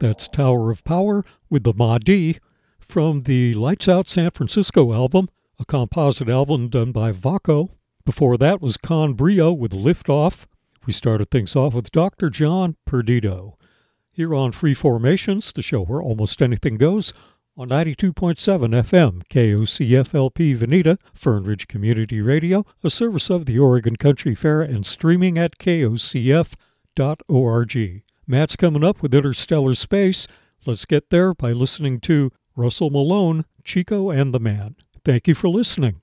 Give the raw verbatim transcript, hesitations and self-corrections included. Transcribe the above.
That's Tower of Power with the Ma-Dee from the Lights Out San Francisco album, a composite album done by Vaco. Before that was Con Brio with Lift Off. We started things off with Doctor John Perdido. Here on Free Formations, the show where almost anything goes, on ninety-two point seven F M, K O C F L P Veneta, Fern Ridge Community Radio, a service of the Oregon Country Fair, and streaming at K O C F dot org. Matt's coming up with Interstellar Space. Let's get there by listening to Russell Malone, Chico and the Man. Thank you for listening.